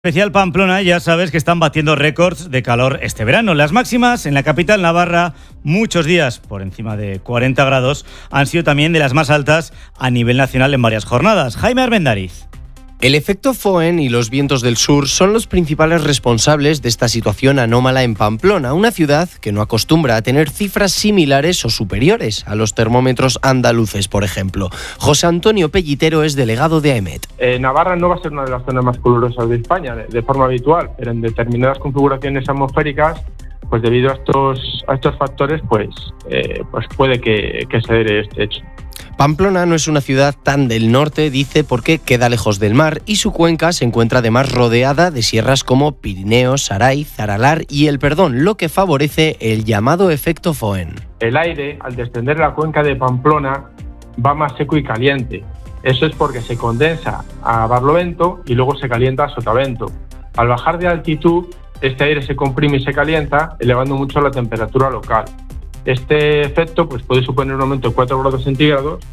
Especial Pamplona, ya sabes que están batiendo récords de calor este verano. Las máximas en la capital navarra, muchos días por encima de 40 grados, han sido también de las más altas a nivel nacional en varias jornadas. Jaime Armendariz. El efecto Foehn y los vientos del sur son los principales responsables de esta situación anómala en Pamplona, una ciudad que no acostumbra a tener cifras similares o superiores a los termómetros andaluces, por ejemplo. José Antonio Pellitero es delegado de AEMET. Navarra no va a ser una de las zonas más calurosas de España de forma habitual, pero en determinadas configuraciones atmosféricas, pues debido a estos factores, pues puede que se dé este hecho. Pamplona no es una ciudad tan del norte, dice, porque queda lejos del mar y su cuenca se encuentra además rodeada de sierras como Pirineos, Saraiz, Aralar y El Perdón, lo que favorece el llamado efecto Foehn. El aire, al descender la cuenca de Pamplona, va más seco y caliente. Eso es porque se condensa a barlovento y luego se calienta a sotavento. Al bajar de altitud, este aire se comprime y se calienta, elevando mucho la temperatura local. Este efecto puede suponer un aumento de 4 grados centígrados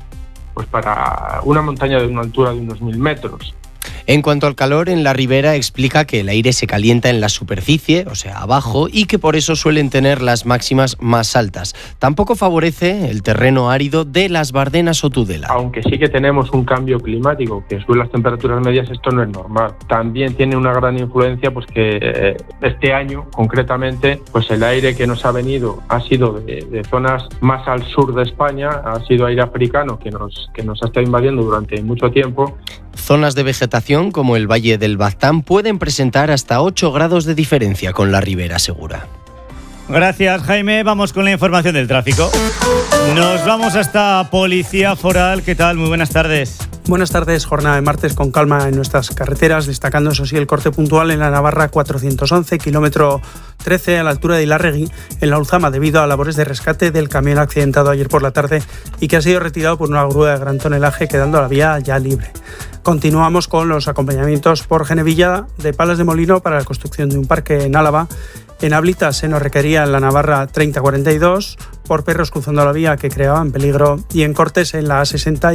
para una montaña de una altura de unos 1000 metros. En cuanto al calor, en la ribera explica que el aire se calienta en la superficie, o sea, abajo, y que por eso suelen tener las máximas más altas. Tampoco favorece el terreno árido de las Bardenas o Tudela. Aunque sí que tenemos un cambio climático, que sube las temperaturas medias, esto no es normal. También tiene una gran influencia que este año, concretamente, el aire que nos ha venido ha sido de zonas más al sur de España, ha sido aire africano que nos ha estado invadiendo durante mucho tiempo. Zonas de vegetación como el Valle del Baztán pueden presentar hasta 8 grados de diferencia con la ribera, segura. Gracias, Jaime. Vamos con la información del tráfico. Nos vamos hasta Policía Foral. ¿Qué tal? Muy buenas tardes. Buenas tardes, jornada de martes con calma en nuestras carreteras, destacando eso sí el corte puntual en la Navarra 411, kilómetro 13 a la altura de Ilarregui, en la Ulzama, debido a labores de rescate del camión accidentado ayer por la tarde y que ha sido retirado por una grúa de gran tonelaje, quedando la vía ya libre. Continuamos con los acompañamientos por Genevilla de Palas de Molino para la construcción de un parque en Álava. En Ablitas se nos requería en la Navarra 3042 por perros cruzando la vía que creaban peligro, y en Cortes en la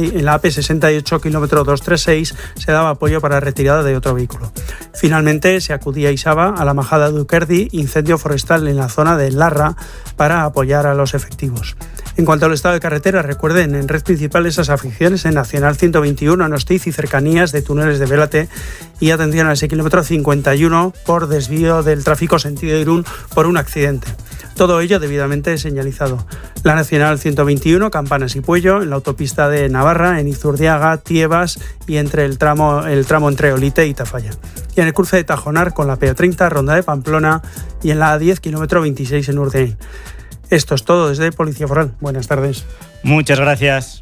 AP68 kilómetro 236 se daba apoyo para retirada de otro vehículo. Finalmente se acudía a Isaba, a la Majada de Uquerdi, incendio forestal en la zona de Larra, para apoyar a los efectivos. En cuanto al estado de carretera, recuerden, en red principal esas afecciones en Nacional 121 en Ostiz y cercanías de túneles de Bélate, y atención a ese kilómetro 51 por desvío del tráfico sentido Irún por un accidente. Todo ello debidamente señalizado. La Nacional 121, Campanas y Puello, en la autopista de Navarra, en Izurdiaga, Tiebas y entre el tramo entre Olite y Tafalla. Y en el cruce de Tajonar con la PO30, Ronda de Pamplona, y en la A10, kilómetro 26 en Urdein. Esto es todo desde Policía Foral. Buenas tardes. Muchas gracias.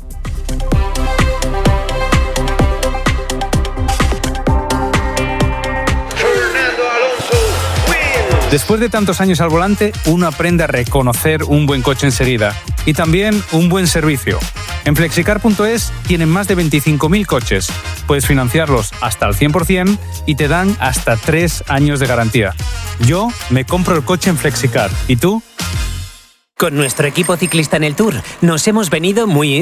Después de tantos años al volante, uno aprende a reconocer un buen coche enseguida y también un buen servicio. En Flexicar.es tienen más de 25.000 coches. Puedes financiarlos hasta el 100% y te dan hasta 3 años de garantía. Yo me compro el coche en Flexicar. ¿Y tú? Con nuestro equipo ciclista en el Tour nos hemos venido muy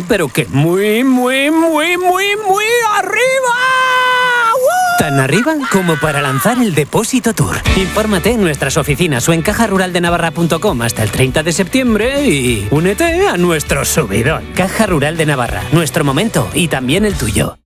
arriba. Tan arriba como para lanzar el Depósito Tour. Infórmate en nuestras oficinas o en cajaruraldenavarra.com hasta el 30 de septiembre y únete a nuestro subidón. Caja Rural de Navarra, nuestro momento y también el tuyo.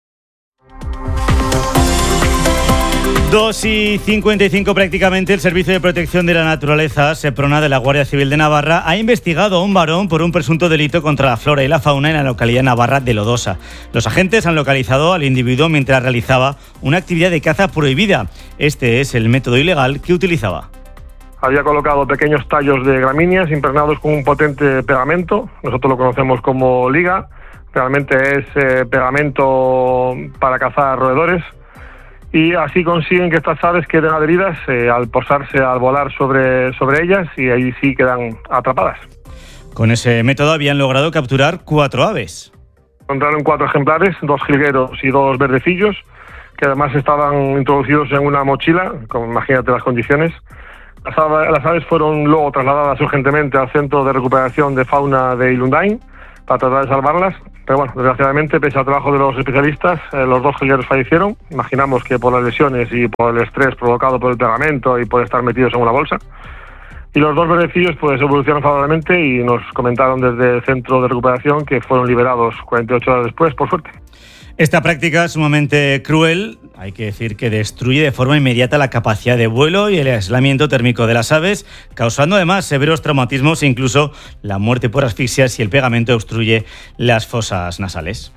2:55 prácticamente. El Servicio de Protección de la Naturaleza, SEPRONA, de la Guardia Civil de Navarra, ha investigado a un varón por un presunto delito contra la flora y la fauna en la localidad navarra de Lodosa. Los agentes han localizado al individuo mientras realizaba una actividad de caza prohibida. Este es el método ilegal que utilizaba. Había colocado pequeños tallos de gramíneas impregnados con un potente pegamento. Nosotros lo conocemos como liga. Realmente es pegamento para cazar roedores. Y así consiguen que estas aves queden adheridas al posarse, al volar sobre ellas, y ahí sí quedan atrapadas. Con ese método habían logrado capturar 4 aves. Encontraron 4 ejemplares, 2 jilgueros y 2 verdecillos, que además estaban introducidos en una mochila, imagínate las condiciones. Las aves fueron luego trasladadas urgentemente al Centro de Recuperación de Fauna de Ilundain, para tratar de salvarlas. Pero bueno, desgraciadamente, pese al trabajo de los especialistas, los 2 heliceros fallecieron. Imaginamos que por las lesiones y por el estrés provocado por el pegamento y por estar metidos en una bolsa. Y los 2 beneficios pues evolucionaron favorablemente y nos comentaron desde el centro de recuperación que fueron liberados 48 horas después, por suerte. Esta práctica es sumamente cruel, hay que decir que destruye de forma inmediata la capacidad de vuelo y el aislamiento térmico de las aves, causando además severos traumatismos e incluso la muerte por asfixia si el pegamento obstruye las fosas nasales.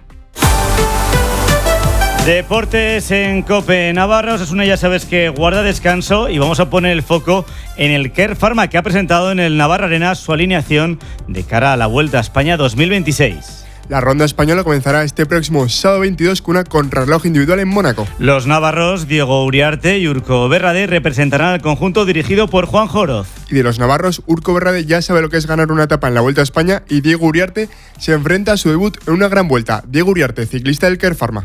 Deportes en COPE Navarra. Osasuna ya sabes que guarda descanso y vamos a poner el foco en el Kern Pharma, que ha presentado en el Navarra Arena su alineación de cara a la Vuelta a España 2026. La ronda española comenzará este próximo sábado 22 con una contrarreloj individual en Mónaco. Los navarros Diego Uriarte y Urko Berrade representarán al conjunto dirigido por Juan Joroz. Y de los navarros, Urko Berrade ya sabe lo que es ganar una etapa en la Vuelta a España y Diego Uriarte se enfrenta a su debut en una gran vuelta. Diego Uriarte, ciclista del Kern Pharma.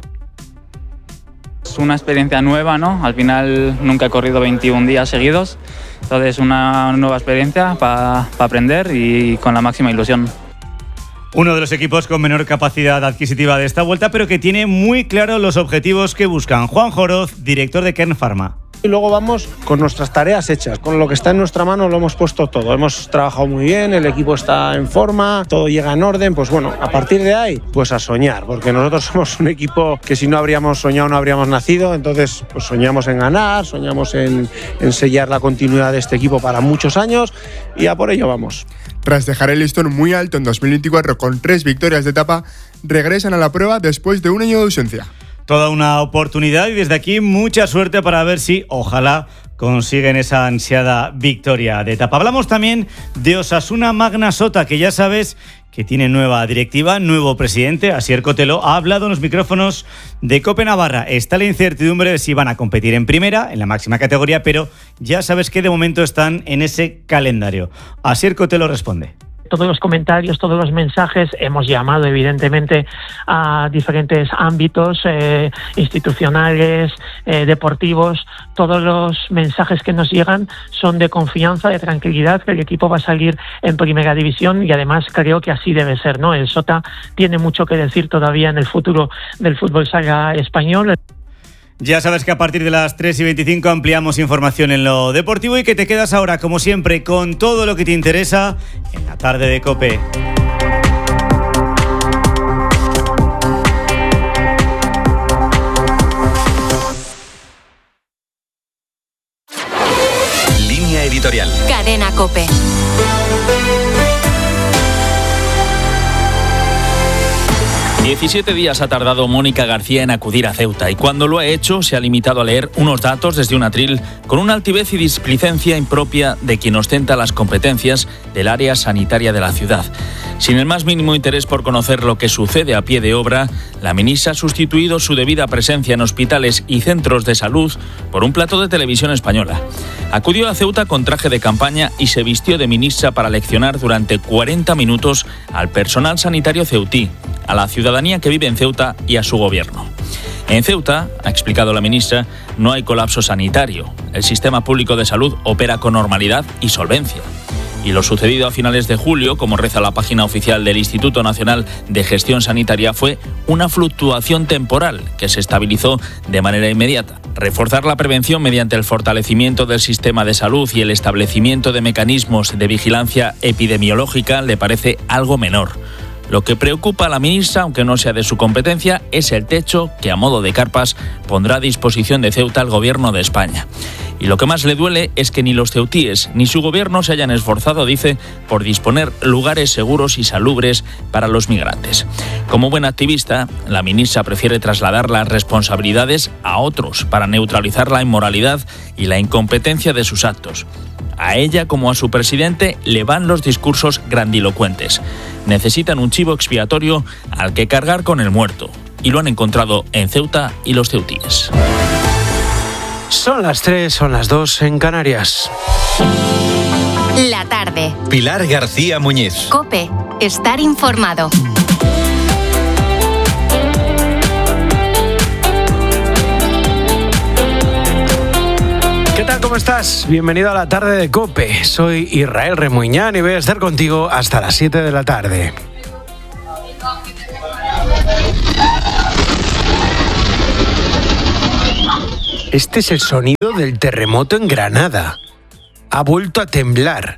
Es una experiencia nueva, ¿no? Al final nunca he corrido 21 días seguidos, entonces una nueva experiencia para aprender y con la máxima ilusión. Uno de los equipos con menor capacidad adquisitiva de esta vuelta, pero que tiene muy claro los objetivos que buscan. Juan Joroz, director de Kern Pharma. Y luego vamos con nuestras tareas hechas, con lo que está en nuestra mano lo hemos puesto todo. Hemos trabajado muy bien, el equipo está en forma, todo llega en orden. Pues bueno, a partir de ahí, pues a soñar, porque nosotros somos un equipo que si no habríamos soñado no habríamos nacido. Entonces, pues soñamos en ganar, soñamos en sellar la continuidad de este equipo para muchos años y a por ello vamos. Tras dejar el listón muy alto en 2024 con 3 victorias de etapa, regresan a la prueba después de un año de ausencia. Toda una oportunidad y desde aquí mucha suerte para ver si, ojalá, consiguen esa ansiada victoria de etapa. Hablamos también de Osasuna Magna Sota, que ya sabes que tiene nueva directiva, nuevo presidente. Asier Cotelo ha hablado en los micrófonos de COPE Navarra. Está la incertidumbre de si van a competir en primera, en la máxima categoría, pero ya sabes que de momento están en ese calendario. Asier Cotelo responde. Todos los comentarios, todos los mensajes, hemos llamado evidentemente a diferentes ámbitos institucionales, deportivos. Todos los mensajes que nos llegan son de confianza, de tranquilidad, que el equipo va a salir en primera división y además creo que así debe ser, ¿no? El Sota tiene mucho que decir todavía en el futuro del fútbol sala español. Ya sabes que a partir de las 3:25 ampliamos información en lo deportivo y que te quedas ahora, como siempre, con todo lo que te interesa en la tarde de COPE. Línea editorial. Cadena COPE. ...17 días ha tardado Mónica García en acudir a Ceuta y cuando lo ha hecho se ha limitado a leer unos datos desde un atril con una altivez y displicencia impropia de quien ostenta las competencias del área sanitaria de la ciudad. Sin el más mínimo interés por conocer lo que sucede a pie de obra, la ministra ha sustituido su debida presencia en hospitales y centros de salud por un plato de televisión española. Acudió a Ceuta con traje de campaña y se vistió de ministra para leccionar durante 40 minutos al personal sanitario ceutí, a la ciudadanía que vive en Ceuta y a su gobierno. En Ceuta, ha explicado la ministra, no hay colapso sanitario. El sistema público de salud opera con normalidad y solvencia. Y lo sucedido a finales de julio, como reza la página oficial del Instituto Nacional de Gestión Sanitaria, fue una fluctuación temporal que se estabilizó de manera inmediata. Reforzar la prevención mediante el fortalecimiento del sistema de salud y el establecimiento de mecanismos de vigilancia epidemiológica le parece algo menor. Lo que preocupa a la ministra, aunque no sea de su competencia, es el techo que a modo de carpas pondrá a disposición de Ceuta el gobierno de España. Y lo que más le duele es que ni los ceutíes ni su gobierno se hayan esforzado, dice, por disponer lugares seguros y salubres para los migrantes. Como buen activista, la ministra prefiere trasladar las responsabilidades a otros para neutralizar la inmoralidad y la incompetencia de sus actos. A ella, como a su presidente, le van los discursos grandilocuentes. Necesitan un chivo expiatorio al que cargar con el muerto. Y lo han encontrado en Ceuta y los ceutíes. Son las 3, son las 2 en Canarias. La tarde. Pilar García Muñiz. COPE. Estar informado. ¿Qué tal? ¿Cómo estás? Bienvenido a la tarde de COPE. Soy Israel Remuñán y voy a estar contigo hasta las 7 de la tarde. Este es el sonido del terremoto en Granada. Ha vuelto a temblar.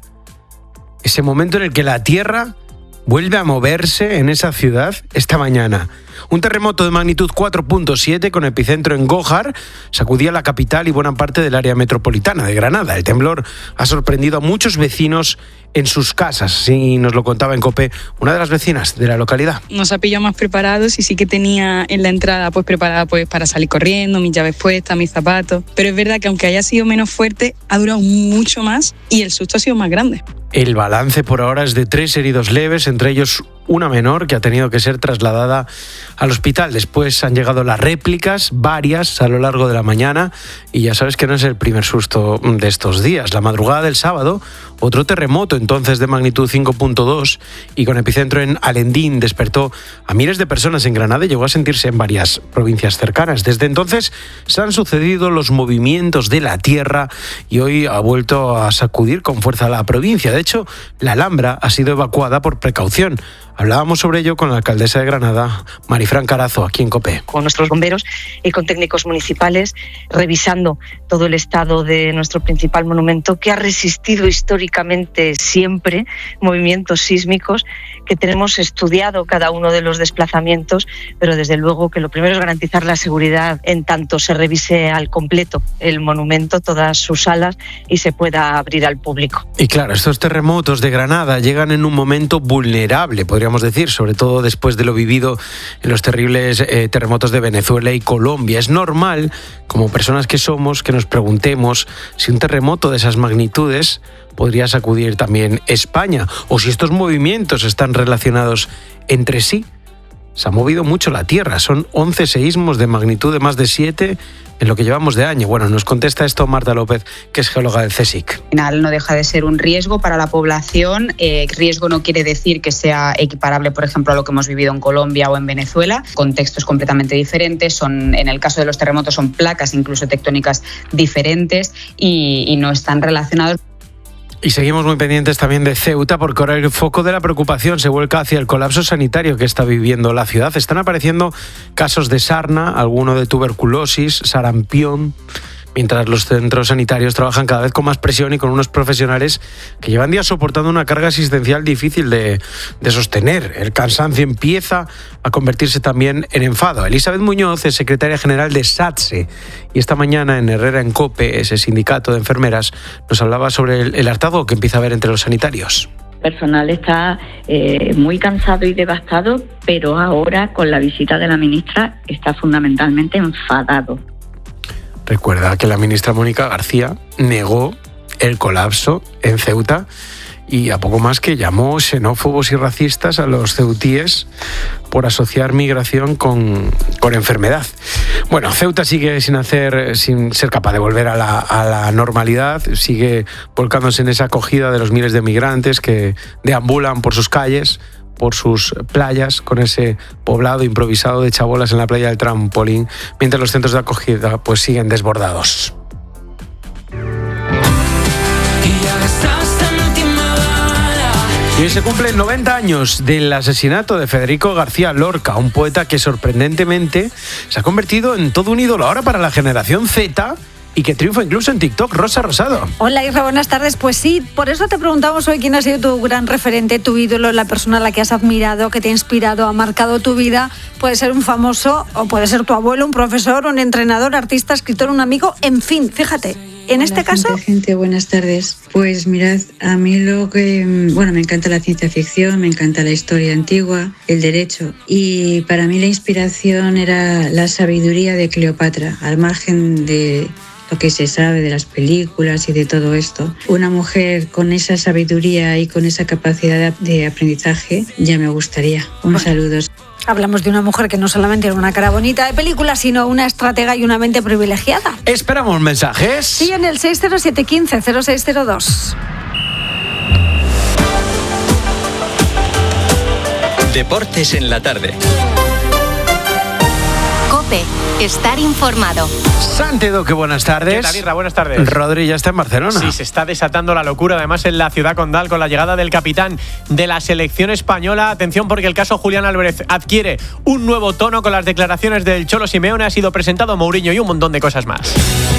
Ese momento en el que la tierra vuelve a moverse en esa ciudad esta mañana. Un terremoto de magnitud 4.7 con epicentro en Gójar sacudía la capital y buena parte del área metropolitana de Granada. El temblor ha sorprendido a muchos vecinos en sus casas. Sí, nos lo contaba en COPE una de las vecinas de la localidad. Nos ha pillado más preparados y sí que tenía en la entrada preparada para salir corriendo, mis llaves puestas, mis zapatos. Pero es verdad que aunque haya sido menos fuerte, ha durado mucho más y el susto ha sido más grande. El balance por ahora es de 3 heridos leves, entre ellos una menor que ha tenido que ser trasladada al hospital. Después han llegado las réplicas, varias a lo largo de la mañana, y ya sabes que no es el primer susto de estos días. La madrugada del sábado, otro terremoto entonces de magnitud 5.2 y con epicentro en Alendín despertó a miles de personas en Granada y llegó a sentirse en varias provincias cercanas. Desde entonces se han sucedido los movimientos de la tierra y hoy ha vuelto a sacudir con fuerza la provincia. De hecho, la Alhambra ha sido evacuada por precaución. Hablábamos sobre ello con la alcaldesa de Granada, Marifran Carazo, aquí en COPE. Con nuestros bomberos y con técnicos municipales, revisando todo el estado de nuestro principal monumento, que ha resistido históricamente siempre movimientos sísmicos, que tenemos estudiado cada uno de los desplazamientos, pero desde luego que lo primero es garantizar la seguridad en tanto se revise al completo el monumento, todas sus salas, y se pueda abrir al público. Y claro, estos terremotos de Granada llegan en un momento vulnerable, podríamos decir, sobre todo después de lo vivido en los terribles terremotos de Venezuela y Colombia. Es normal, como personas que somos, que nos preguntemos si un terremoto de esas magnitudes podría sacudir también España, o si estos movimientos están relacionados entre sí. Se ha movido mucho la Tierra, son 11 seísmos de magnitud de más de 7 en lo que llevamos de año. Bueno, nos contesta esto Marta López, que es geóloga del CSIC. Al final no deja de ser un riesgo para la población. Riesgo no quiere decir que sea equiparable, por ejemplo, a lo que hemos vivido en Colombia o en Venezuela. Contextos completamente diferentes. En el caso de los terremotos son placas incluso tectónicas diferentes y no están relacionados. Y seguimos muy pendientes también de Ceuta, porque ahora el foco de la preocupación se vuelca hacia el colapso sanitario que está viviendo la ciudad. Están apareciendo casos de sarna, alguno de tuberculosis, sarampión, mientras los centros sanitarios trabajan cada vez con más presión y con unos profesionales que llevan días soportando una carga asistencial difícil de sostener. El cansancio empieza a convertirse también en enfado. Elizabeth Muñoz es secretaria general de SATSE y esta mañana en Herrera en COPE, ese sindicato de enfermeras, nos hablaba sobre el hartazgo que empieza a haber entre los sanitarios. El personal está muy cansado y devastado, pero ahora con la visita de la ministra está fundamentalmente enfadado. Recuerda que la ministra Mónica García negó el colapso en Ceuta y a poco más que llamó xenófobos y racistas a los ceutíes por asociar migración con enfermedad. Bueno, Ceuta sigue sin ser capaz de volver a la normalidad, sigue volcándose en esa acogida de los miles de migrantes que deambulan por sus calles, por sus playas, con ese poblado improvisado de chabolas en la playa del Trampolín, mientras los centros de acogida pues siguen desbordados. Y hoy se cumplen 90 años del asesinato de Federico García Lorca, un poeta que sorprendentemente se ha convertido en todo un ídolo ahora para la generación Z y que triunfa incluso en TikTok. Rosa Rosado. Hola Isra, buenas tardes. Pues sí, por eso te preguntamos hoy quién ha sido tu gran referente, tu ídolo, la persona a la que has admirado, que te ha inspirado, ha marcado tu vida. Puede ser un famoso o puede ser tu abuelo, un profesor, un entrenador, artista, escritor, un amigo, en fin, fíjate. En este caso... Gente, buenas tardes. Pues mirad, a mí me encanta la ciencia ficción, me encanta la historia antigua, el derecho, y para mí la inspiración era la sabiduría de Cleopatra, al margen de lo que se sabe de las películas y de todo esto. Una mujer con esa sabiduría y con esa capacidad de aprendizaje ya me gustaría. Un saludo. Hablamos de una mujer que no solamente era una cara bonita de película, sino una estratega y una mente privilegiada. ¿Esperamos mensajes? Sí, en el 60715-0602. Deportes en la tarde. COPE. Estar informado. Santi Duque, buenas tardes. ¿Qué tal, Isra? Buenas tardes. Rodri ya está en Barcelona. Sí, se está desatando la locura, además en la ciudad condal, con la llegada del capitán de la selección española. Atención, porque el caso Julián Álvarez adquiere un nuevo tono con las declaraciones del Cholo Simeone. Ha sido presentado Mourinho y un montón de cosas más.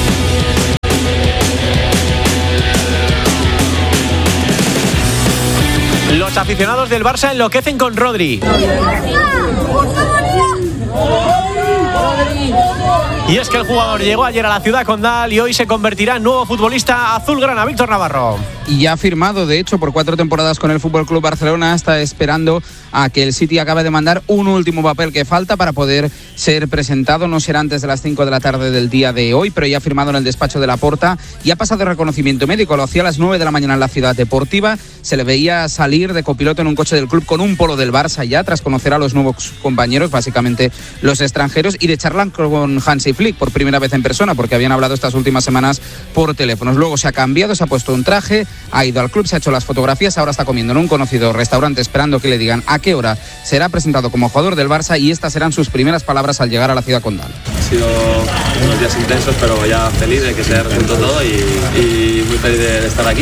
Los aficionados del Barça enloquecen con Rodri. Y es que el jugador llegó ayer a la ciudad condal y hoy se convertirá en nuevo futbolista azulgrana. Víctor Navarro. Y ya ha firmado, de hecho, por 4 temporadas con el FC Barcelona. Está esperando a que el City acabe de mandar un último papel que falta para poder ser presentado. No será antes de las 5 de la tarde del día de hoy, pero ya ha firmado en el despacho de Laporta y ha pasado el reconocimiento médico. Lo hacía a las 9 de la mañana en la ciudad deportiva. Se le veía salir de copiloto en un coche del club con un polo del Barça ya, tras conocer a los nuevos compañeros, básicamente los extranjeros, y de charlar con Hansi Flick por primera vez en persona, porque habían hablado estas últimas semanas por teléfonos. Luego se ha cambiado, se ha puesto un traje, ha ido al club, se ha hecho las fotografías, ahora está comiendo en un conocido restaurante esperando que le digan a qué hora será presentado como jugador del Barça, y estas serán sus primeras palabras al llegar a la ciudad condal. Han sido unos días intensos, pero ya feliz de que se haya resuelto todo y muy feliz de estar aquí.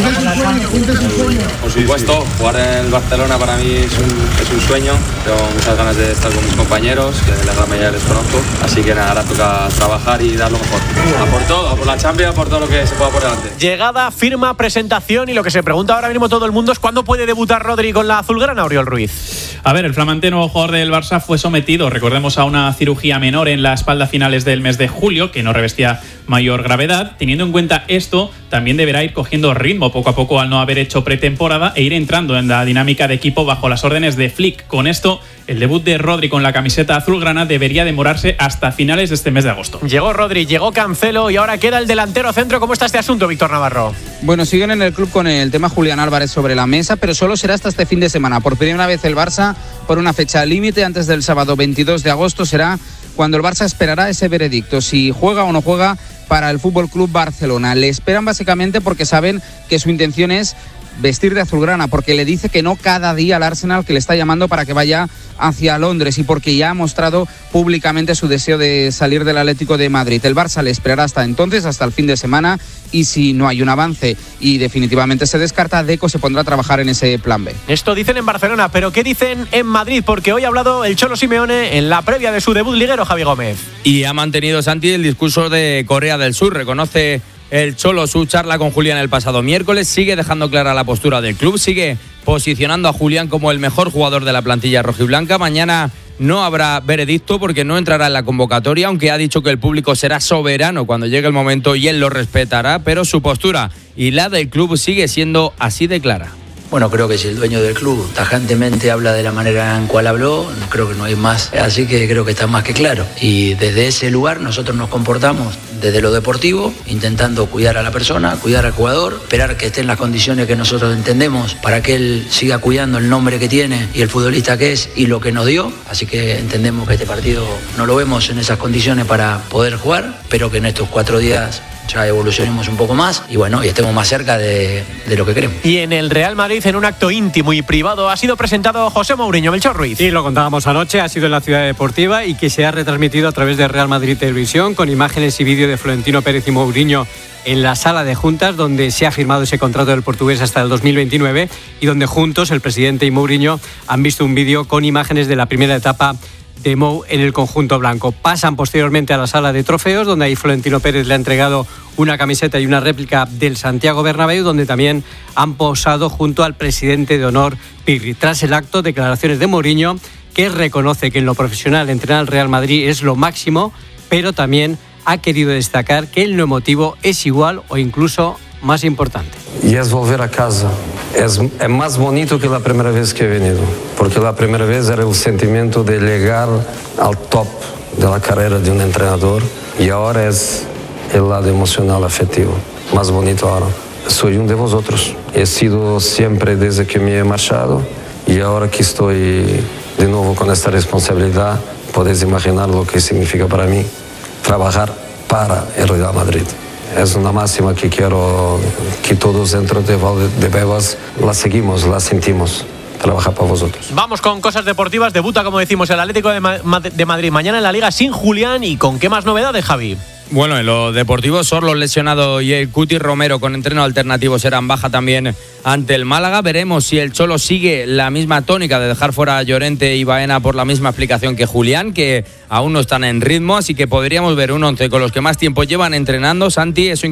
Por supuesto, jugar en el Barcelona para mí es un sueño. Tengo muchas ganas de estar con mis compañeros, que la gran mayoría les conozco, así que nada, ahora toca trabajar y dar lo mejor. A por todo, a por la Champions, a por todo lo que se pueda por delante. Llegada, firma, presentación, y lo que se pregunta ahora mismo todo el mundo es ¿cuándo puede debutar Rodri con la azulgrana, Oriol Ruiz? A ver, el flamante nuevo jugador del Barça fue sometido, recordemos, a una cirugía menor en la espalda a finales del mes de julio, que no revestía mayor gravedad. Teniendo en cuenta esto, también deberá ir cogiendo ritmo poco a poco al no haber hecho pretemporada e ir entrando en la dinámica de equipo bajo las órdenes de Flick. Con esto, el debut de Rodri con la camiseta azulgrana debería demorarse hasta finales de este mes de agosto. Llegó Rodri, llegó Cancelo y ahora queda el delantero centro. ¿Cómo está este asunto, Víctor Navarro? Bueno, siguen en el club con el tema Julián Álvarez sobre la mesa, pero solo será hasta este fin de semana. Por primera vez el Barça, por una fecha límite, antes del sábado 22 de agosto, será cuando el Barça esperará ese veredicto, si juega o no juega para el FC Barcelona. Le esperan básicamente porque saben que su intención es vestir de azulgrana, porque le dice que no cada día al Arsenal, que le está llamando para que vaya hacia Londres, y porque ya ha mostrado públicamente su deseo de salir del Atlético de Madrid. El Barça le esperará hasta entonces, hasta el fin de semana, y si no hay un avance y definitivamente se descarta, Deco se pondrá a trabajar en ese plan B. Esto dicen en Barcelona, pero ¿qué dicen en Madrid? Porque hoy ha hablado el Cholo Simeone en la previa de su debut liguero, Javi Gómez. Y ha mantenido, Santi, el discurso de Corea del Sur. Reconoce el Cholo su charla con Julián el pasado miércoles, sigue dejando clara la postura del club, sigue posicionando a Julián como el mejor jugador de la plantilla rojiblanca. Mañana no habrá veredicto porque no entrará en la convocatoria, aunque ha dicho que el público será soberano cuando llegue el momento y él lo respetará, pero su postura y la del club sigue siendo así de clara. Bueno, creo que si el dueño del club tajantemente habla de la manera en cual habló, creo que no hay más, así que creo que está más que claro. Y desde ese lugar nosotros nos comportamos desde lo deportivo, intentando cuidar a la persona, cuidar al jugador, esperar que esté en las condiciones que nosotros entendemos para que él siga cuidando el nombre que tiene y el futbolista que es y lo que nos dio. Así que entendemos que este partido no lo vemos en esas condiciones para poder jugar, pero que en estos 4 días ya evolucionemos un poco más y bueno, y estemos más cerca de lo que queremos. Y en el Real Madrid, en un acto íntimo y privado, ha sido presentado José Mourinho. Melchor Ruiz. Sí, lo contábamos anoche, ha sido en la Ciudad Deportiva y que se ha retransmitido a través de Real Madrid Televisión con imágenes y vídeo de Florentino Pérez y Mourinho en la sala de juntas donde se ha firmado ese contrato del portugués hasta el 2029 y donde juntos el presidente y Mourinho han visto un vídeo con imágenes de la primera etapa de Mou en el conjunto blanco. Pasan posteriormente a la sala de trofeos, donde ahí Florentino Pérez le ha entregado una camiseta y una réplica del Santiago Bernabéu, donde también han posado junto al presidente de honor Pirri. Tras el acto, declaraciones de Mourinho, que reconoce que en lo profesional entrenar al Real Madrid es lo máximo, pero también ha querido destacar que en lo emotivo es igual o incluso más importante. Y es volver a casa. Es más bonito que la primera vez que he venido, porque la primera vez era el sentimiento de llegar al top de la carrera de un entrenador y ahora es el lado emocional afectivo, más bonito ahora. Soy uno de vosotros. He sido siempre desde que me he marchado y ahora que estoy de nuevo con esta responsabilidad, podéis imaginar lo que significa para mí trabajar para el Real Madrid. Es una máxima que quiero que todos dentro de Valdebebas la seguimos, la sentimos. trabajar para vosotros. Vamos con cosas deportivas. Debuta, como decimos, el Atlético de Madrid mañana en la Liga sin Julián. ¿Y con qué más novedades, Javi? Bueno, en lo deportivo, Sorlos lesionado y el Cuti Romero con entreno alternativo serán baja también ante el Málaga. Veremos si el Cholo sigue la misma tónica de dejar fuera a Llorente y Baena por la misma explicación que Julián, que aún no están en ritmo, así que podríamos ver un 11 con los que más tiempo llevan entrenando. Santi, eso